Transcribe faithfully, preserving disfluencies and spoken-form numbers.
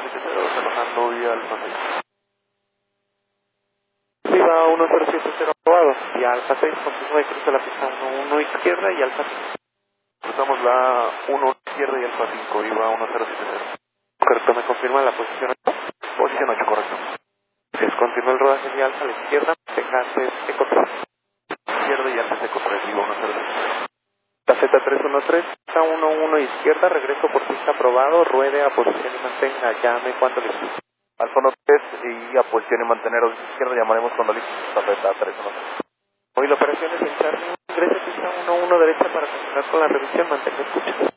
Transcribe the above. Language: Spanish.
siete cero, trabajando vía Alfa seis. Viva uno cero siete cero aprobado, vía Alfa seis, continúa y cruza la pista uno uno izquierda y Alfa cinco. Cruzamos la uno izquierda y Alfa cinco, viva uno cero siete cero. Correcto, ¿me confirma la posición ocho? Posición ocho, correcto. Es continúa el rodaje vía Alfa a la izquierda, dejarse Eco tres. Izquierda y Alfa Eco tres, viva uno cero siete cero. Caseta tres uno tres, pista uno uno izquierda, regreso por pista aprobado, ruede a posición y mantenga, llame cuando listo. Alfa uno tres y a posición y mantener a izquierda, llamaremos cuando listo. Caseta tres uno tres. Hoy la operación es en Charlie, ingrese pista uno uno derecha para continuar con la revisión, mantenga escucha.